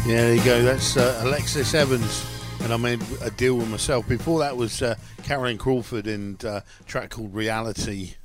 Yeah, there you go. That's Alexis Evans, and I made a deal with myself. Before that was Caroline Crawford and a track called Reality.